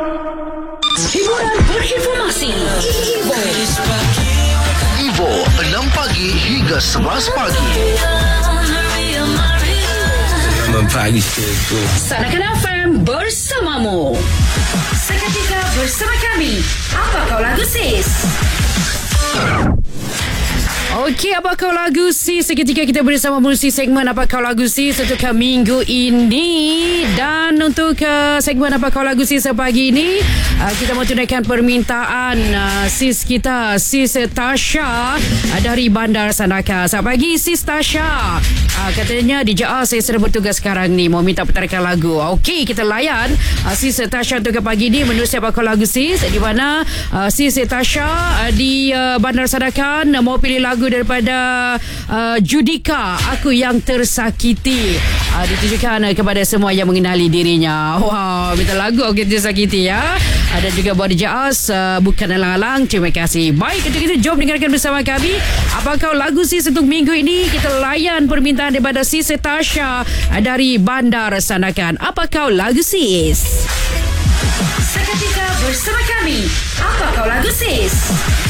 Hiburan berinformasi. Evo 6 pagi hingga 11 pagi. Selamat pagi cikgu. Sanakan FM bersamamu. Seketika bersama kami. Apa kau lagu sis? Okey, apa kau lagu sis? Seketika kita bersama menerusi segmen Apa Kau Lagu Sis untuk minggu ini. Dan untuk segmen Apa Kau Lagu Sis pagi ini, kita mau tunaikan permintaan sis kita, Sis Tasha dari Bandar Sandakan. Selamat pagi Sis Tasha. Katanya di JA saya sedang bertugas sekarang ni, mau minta puterakan lagu. Okey, kita layan Sis Tasha untuk pagi ni menerusi Apa Kau Lagu Sis, di mana Sis Tasha di Bandar Sandakan mau pilih lagu daripada Judika, Aku Yang Tersakiti, ditujukan kepada semua yang mengenali dirinya. Wow, minta lagu Aku Yang Tersakiti ya. Ada juga Body Jazz, Bukan Alang-alang. Terima kasih. Baik, kita jom dengarkan bersama kami Apa Kau Lagu Sis untuk minggu ini. Kita layan permintaan daripada Sis Tasha dari Bandar Sandakan. Apa Kau Lagu Sis? Seketika bersama kami. Apa Kau Lagu Sis?